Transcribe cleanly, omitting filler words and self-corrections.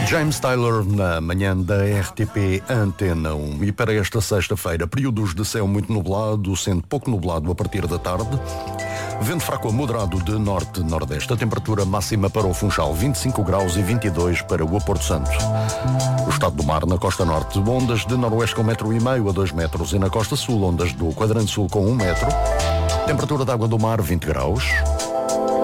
James Taylor na manhã da RTP Antena 1. E para esta sexta-feira, períodos de céu muito nublado, sendo pouco nublado a partir da tarde. Vento fraco a moderado de norte-nordeste. A temperatura máxima para o Funchal 25 graus e 22 para o Porto Santo. O estado do mar na costa norte, ondas de noroeste com 1,5 m a 2 metros. E na costa sul, ondas do quadrante sul com 1 metro. Temperatura da água do mar 20 graus.